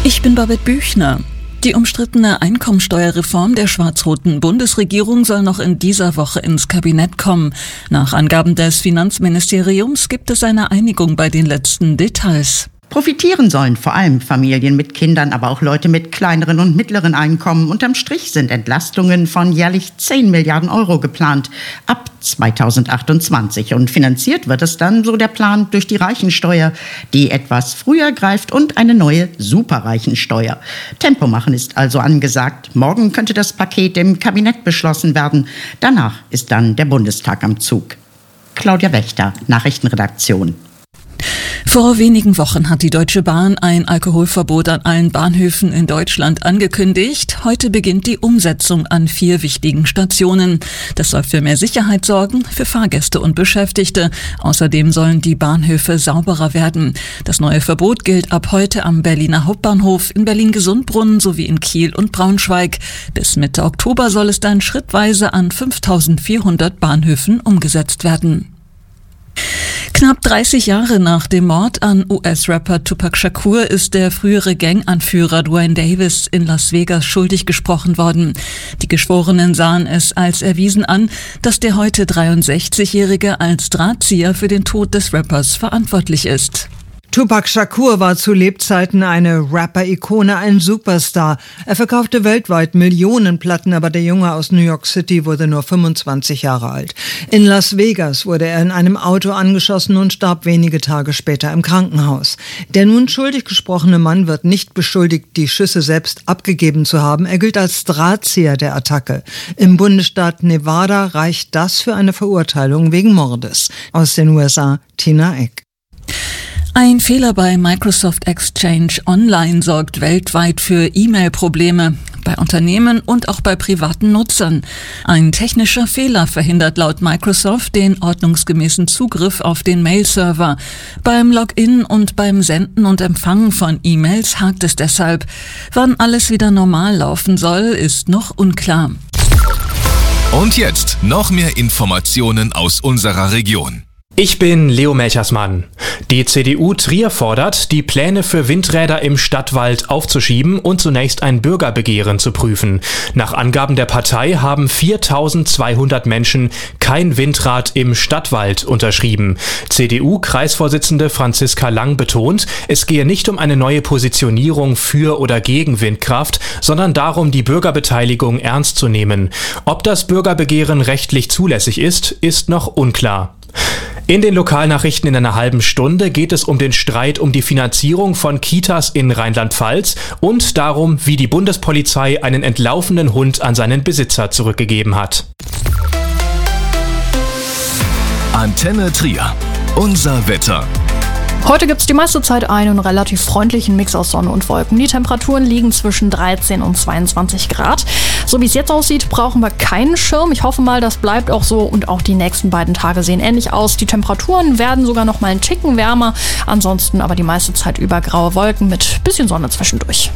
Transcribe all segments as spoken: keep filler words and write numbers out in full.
Ich bin Babette Büchner. Die umstrittene Einkommensteuerreform der schwarz-roten Bundesregierung soll noch in dieser Woche ins Kabinett kommen. Nach Angaben des Finanzministeriums gibt es eine Einigung bei den letzten Details. Profitieren sollen vor allem Familien mit Kindern, aber auch Leute mit kleineren und mittleren Einkommen. Unterm Strich sind Entlastungen von jährlich zehn Milliarden Euro geplant ab zweitausendachtundzwanzig. Und finanziert wird es dann, so der Plan, durch die Reichensteuer, die etwas früher greift, und eine neue Superreichensteuer. Tempo machen ist also angesagt. Morgen könnte das Paket im Kabinett beschlossen werden. Danach ist dann der Bundestag am Zug. Claudia Wächter, Nachrichtenredaktion. Vor wenigen Wochen hat die Deutsche Bahn ein Alkoholverbot an allen Bahnhöfen in Deutschland angekündigt. Heute beginnt die Umsetzung an vier wichtigen Stationen. Das soll für mehr Sicherheit sorgen, für Fahrgäste und Beschäftigte. Außerdem sollen die Bahnhöfe sauberer werden. Das neue Verbot gilt ab heute am Berliner Hauptbahnhof, in Berlin-Gesundbrunnen sowie in Kiel und Braunschweig. Bis Mitte Oktober soll es dann schrittweise an fünftausendvierhundert Bahnhöfen umgesetzt werden. Knapp dreißig Jahre nach dem Mord an U S-Rapper Tupac Shakur ist der frühere Ganganführer Duane Davis in Las Vegas schuldig gesprochen worden. Die Geschworenen sahen es als erwiesen an, dass der heute dreiundsechzigjährige als Drahtzieher für den Tod des Rappers verantwortlich ist. Tupac Shakur war zu Lebzeiten eine Rapper-Ikone, ein Superstar. Er verkaufte weltweit Millionen Platten, aber der Junge aus New York City wurde nur fünfundzwanzig Jahre alt. In Las Vegas wurde er in einem Auto angeschossen und starb wenige Tage später im Krankenhaus. Der nun schuldig gesprochene Mann wird nicht beschuldigt, die Schüsse selbst abgegeben zu haben. Er gilt als Drahtzieher der Attacke. Im Bundesstaat Nevada reicht das für eine Verurteilung wegen Mordes. Aus den U S A, Tina Eck. Ein Fehler bei Microsoft Exchange Online sorgt weltweit für E-Mail-Probleme, bei Unternehmen und auch bei privaten Nutzern. Ein technischer Fehler verhindert laut Microsoft den ordnungsgemäßen Zugriff auf den Mail-Server. Beim Login und beim Senden und Empfangen von E-Mails hakt es deshalb. Wann alles wieder normal laufen soll, ist noch unklar. Und jetzt noch mehr Informationen aus unserer Region. Ich bin Leo Melchersmann. Die C D U Trier fordert, die Pläne für Windräder im Stadtwald aufzuschieben und zunächst ein Bürgerbegehren zu prüfen. Nach Angaben der Partei haben viertausendzweihundert Menschen kein Windrad im Stadtwald unterschrieben. C D U-Kreisvorsitzende Franziska Lang betont, es gehe nicht um eine neue Positionierung für oder gegen Windkraft, sondern darum, die Bürgerbeteiligung ernst zu nehmen. Ob das Bürgerbegehren rechtlich zulässig ist, ist noch unklar. In den Lokalnachrichten in einer halben Stunde geht es um den Streit um die Finanzierung von Kitas in Rheinland-Pfalz und darum, wie die Bundespolizei einen entlaufenen Hund an seinen Besitzer zurückgegeben hat. Antenne Trier. Unser Wetter. Heute gibt es die meiste Zeit einen relativ freundlichen Mix aus Sonne und Wolken. Die Temperaturen liegen zwischen dreizehn und zweiundzwanzig Grad. So wie es jetzt aussieht, brauchen wir keinen Schirm. Ich hoffe mal, das bleibt auch so und auch die nächsten beiden Tage sehen ähnlich aus. Die Temperaturen werden sogar noch mal einen Ticken wärmer. Ansonsten aber die meiste Zeit über graue Wolken mit bisschen Sonne zwischendurch.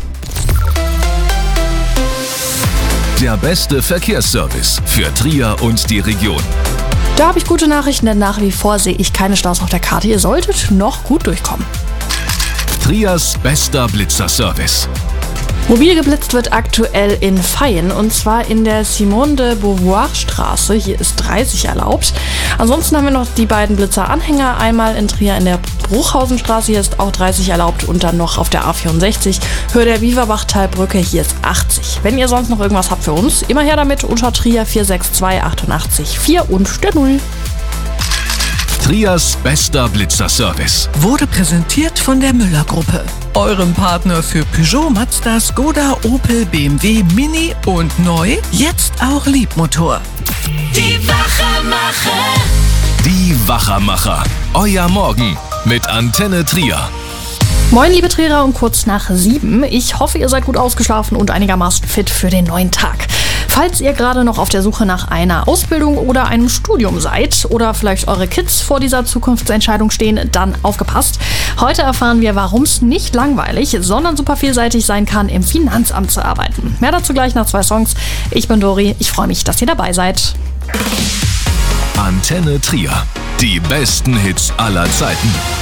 Der beste Verkehrsservice für Trier und die Region. Da habe ich gute Nachrichten, denn nach wie vor sehe ich keine Staus auf der Karte. Ihr solltet noch gut durchkommen. Triers bester Blitzerservice. Mobil geblitzt wird aktuell in Vaihingen und zwar in der Simone de Beauvoir Straße. Hier ist dreißig erlaubt. Ansonsten haben wir noch die beiden Blitzer-Anhänger. Einmal in Trier in der Bruchhausenstraße, hier ist auch dreißig erlaubt, und dann noch auf der A vierundsechzig Höhe der Wieverbachtalbrücke, hier ist achtzig. Wenn ihr sonst noch irgendwas habt für uns, immer her damit unter Trier vier sechs zwei achtundachtzig vier und der null. Triers bester Blitzerservice wurde präsentiert von der Müller-Gruppe, eurem Partner für Peugeot, Mazda, Skoda, Opel, B M W, Mini und neu, jetzt auch Liebmotor. Die Wachermacher. Die Wachermacher. Euer Morgen mit Antenne Trier. Moin liebe Trierer, um kurz nach sieben. Ich hoffe, ihr seid gut ausgeschlafen und einigermaßen fit für den neuen Tag. Falls ihr gerade noch auf der Suche nach einer Ausbildung oder einem Studium seid oder vielleicht eure Kids vor dieser Zukunftsentscheidung stehen, dann aufgepasst. Heute erfahren wir, warum es nicht langweilig, sondern super vielseitig sein kann, im Finanzamt zu arbeiten. Mehr dazu gleich nach zwei Songs. Ich bin Dori, ich freue mich, dass ihr dabei seid. Antenne Trier. Die besten Hits aller Zeiten.